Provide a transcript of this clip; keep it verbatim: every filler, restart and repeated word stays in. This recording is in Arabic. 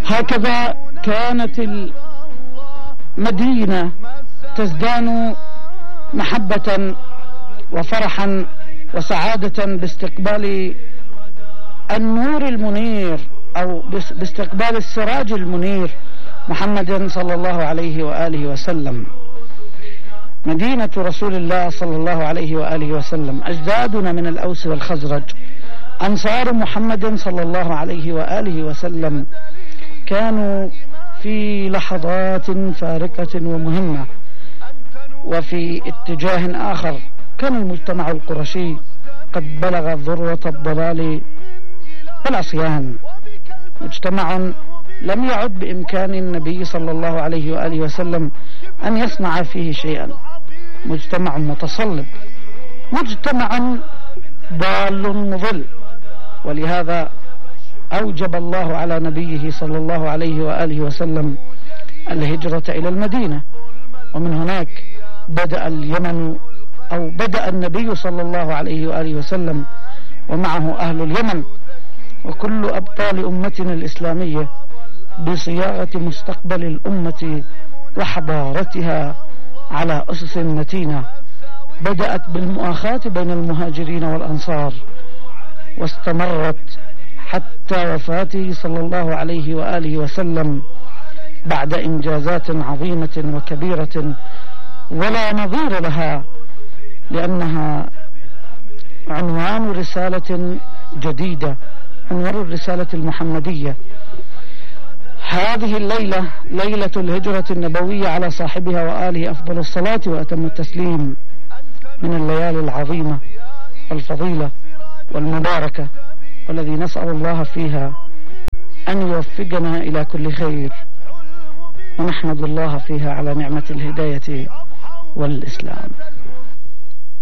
هكذا كانت المدينة تزدان محبة وفرحا وسعادة باستقبال النور المنير أو باستقبال السراج المنير محمد صلى الله عليه وآله وسلم. مدينة رسول الله صلى الله عليه وآله وسلم، أجدادنا من الأوس والخزرج، أنصار محمد صلى الله عليه وآله وسلم، كانوا في لحظات فارقة ومهمة. وفي اتجاه آخر كان المجتمع القرشي قد بلغ ذروة الضلال والعصيان، مجتمع لم يعد بإمكان النبي صلى الله عليه وآله وسلم أن يصنع فيه شيئا، مجتمع متصلب، مجتمع ضال مضل. ولهذا أوجب الله على نبيه صلى الله عليه وآله وسلم الهجرة إلى المدينة، ومن هناك بدأ اليمن أو بدأ النبي صلى الله عليه وآله وسلم ومعه أهل اليمن وكل أبطال أمتنا الإسلامية بصياغة مستقبل الأمة وحضارتها على أسس متينة، بدأت بالمؤاخاة بين المهاجرين والأنصار، واستمرت حتى وفاته صلى الله عليه وآله وسلم بعد إنجازات عظيمة وكبيرة ولا نظير لها، لأنها عنوان رسالة جديدة، عنوان الرسالة المحمدية. هذه الليلة ليلة الهجرة النبوية على صاحبها وآله أفضل الصلاة وأتم التسليم، من الليالي العظيمة والفضيلة والمباركة، والذي نسأل الله فيها أن يوفقنا إلى كل خير، ونحمد الله فيها على نعمة الهداية والإسلام.